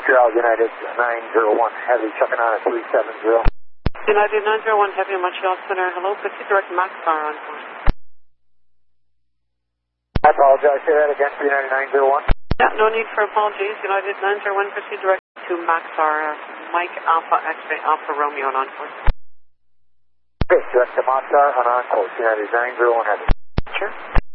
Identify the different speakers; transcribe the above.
Speaker 1: Montreal, United 901 Heavy, checking on at 370.
Speaker 2: United 901 Heavy, Montreal Center. Hello, proceed direct Maxar on course.
Speaker 1: I apologize, say that again for United 901.
Speaker 2: Yeah, no need for apologies. United 901, proceed direct to Maxar, Mike Alpha X-Ray Alpha Romeo on course.
Speaker 1: Okay, direct to Maxar on course, United 901 Heavy.
Speaker 2: Sure.